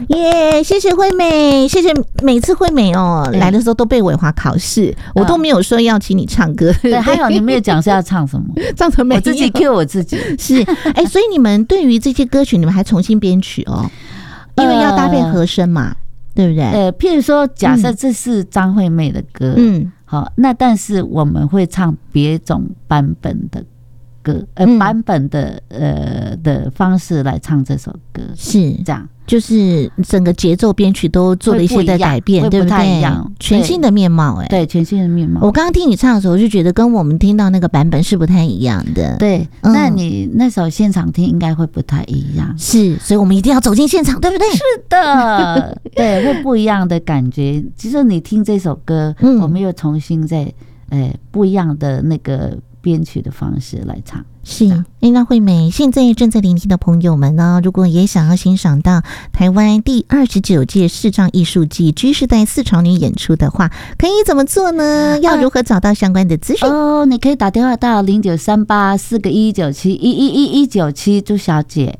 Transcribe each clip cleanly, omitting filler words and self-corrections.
耶！谢谢惠美，谢谢每次惠美来的时候都被伟华考试，我都没有说要请你唱歌。 对，还好你没有讲是要唱什么， 唱什么？ 我自己 cue 我自己。 是，所以你们对于这些歌曲，你们还重新编曲因为要搭配和声嘛，对不对？ 譬如说，假设这是张惠妹的歌，好，那但是我们会唱别种版本的歌，版本的方式来唱这首歌，是这样。 就是整个节奏编曲都做了一些的改变，对不对？全新的面貌， 对，全新的面貌。 我刚刚听你唱的时候，我就觉得跟我们听到那个版本是不太一样的。 对，那你那首现场听应该会不太一样。 是，所以我们一定要走进现场，对不对？ 是的，对，会不一样的感觉。其实你听这首歌，我们又重新在不一样的那个编曲的方式来唱。 是，那惠美现在正在聆听的朋友们呢，如果也想要欣赏到台湾第29届视障艺术季 G 世代四潮女演出的话，可以怎么做呢？要如何找到相关的资讯？ 你可以打电话到0938-411971197朱小姐。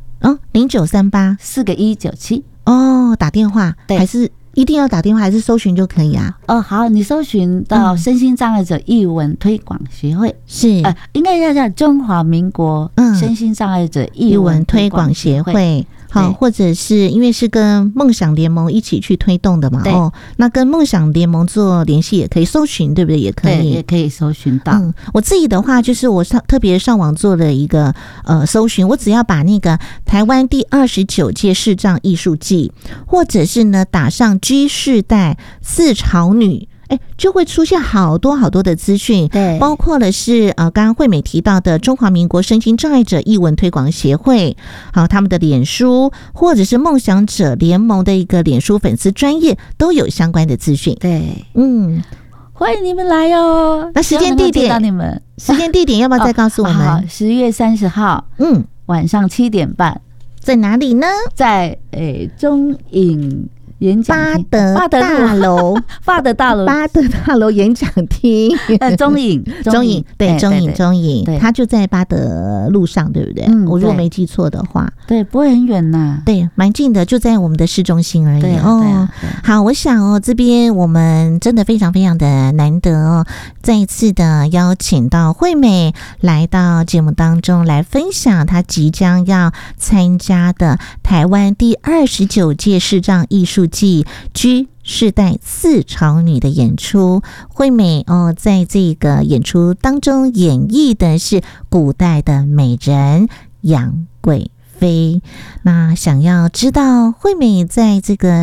0938-41197打电话还是一定要打电话还是搜寻就可以啊？ 好，你搜寻到身心障碍者艺文推广协会， 是应该要叫中华民国身心障碍者艺文推广协会。好，或者是因为是跟梦想联盟一起去推动的嘛，那跟梦想联盟做联系也可以搜寻，对不对？也可以， 也可以搜寻到。 我自己的话就是我特别上网做了一个搜寻，我只要把那个台湾第29届视障艺术季，或者是呢打上 G 世代四潮女。就会出现好多好多的资讯，对，包括了是刚刚惠美提到的中华民国身心障碍者艺文推广协会，好，他们的脸书或者是梦想者联盟的一个脸书粉丝专页都有相关的资讯。 对，欢迎你们来哦。 那时间地点，要不要再告诉我们 ？10月30号，晚上7点半， 在哪里呢？ 在中影演讲厅， 巴德大楼演讲厅， 中影， 对，中影，它就在巴德路上，对不对？我如果没记错的话， 对，不会很远呐， 对，蛮近的，就在我们的市中心而已。好，我想这边我们真的非常非常的难得再一次的邀请到惠美来到节目当中来分享她即将要参加的台湾第29届视障艺术季 G 世代四潮女的演出。惠美在这个演出当中演绎的是古代的美人杨贵妃。那想要知道惠美在这个